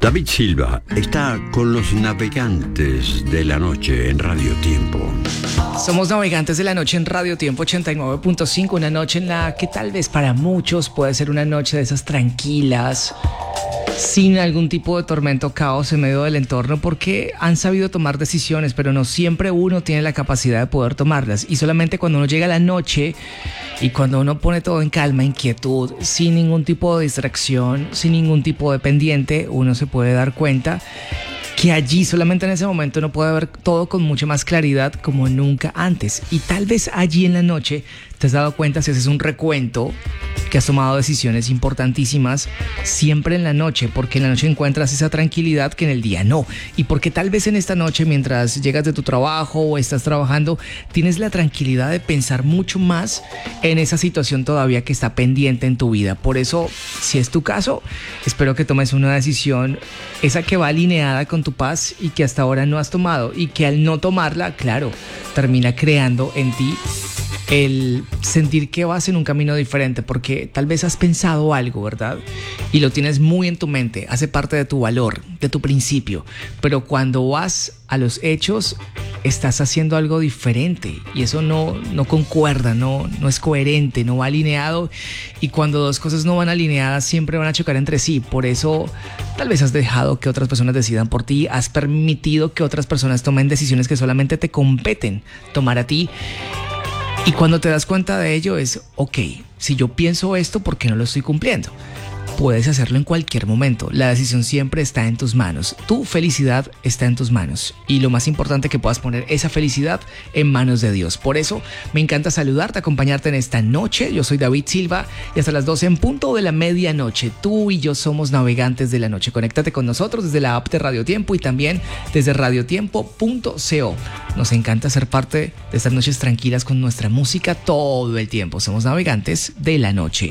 David Silva está con los navegantes de la noche en Radio Tiempo. Somos navegantes de la noche en Radio Tiempo 89.5, una noche en la que tal vez para muchos puede ser una noche de esas tranquilas, sin algún tipo de tormento o caos en medio del entorno, porque han sabido tomar decisiones, pero no siempre uno tiene la capacidad de poder tomarlas. Y solamente cuando uno llega a la noche y cuando uno pone todo en calma, inquietud, sin ningún tipo de distracción, sin ningún tipo de pendiente, uno se puede dar cuenta que allí, solamente en ese momento, uno puede ver todo con mucha más claridad como nunca antes. Y tal vez allí en la noche te has dado cuenta, si haces un recuento, que has tomado decisiones importantísimas siempre en la noche, porque en la noche encuentras esa tranquilidad que en el día no. Y porque tal vez en esta noche, mientras llegas de tu trabajo o estás trabajando, tienes la tranquilidad de pensar mucho más en esa situación todavía que está pendiente en tu vida. Por eso, si es tu caso, espero que tomes una decisión, esa que va alineada con tu paz y que hasta ahora no has tomado, y que al no tomarla, claro, termina creando en ti el sentir que vas en un camino diferente, porque tal vez has pensado algo, ¿verdad? Y lo tienes muy en tu mente, hace parte de tu valor, de tu principio, pero cuando vas a los hechos, estás haciendo algo diferente y eso no concuerda, no es coherente, no va alineado, y cuando dos cosas no van alineadas siempre van a chocar entre sí. Por eso tal vez has dejado que otras personas decidan por ti, has permitido que otras personas tomen decisiones que solamente te competen tomar a ti. Y cuando te das cuenta de ello es, ok, si yo pienso esto, ¿por qué no lo estoy cumpliendo? Puedes hacerlo en cualquier momento. La decisión siempre está en tus manos. Tu felicidad está en tus manos. Y lo más importante, que puedas poner esa felicidad en manos de Dios. Por eso me encanta saludarte, acompañarte en esta noche. Yo soy David Silva y hasta las 12 en punto de la medianoche, tú y yo somos navegantes de la noche. Conéctate con nosotros desde la app de Radio Tiempo y también desde radiotiempo.co. Nos encanta ser parte de estas noches tranquilas con nuestra música todo el tiempo. Somos navegantes de la noche.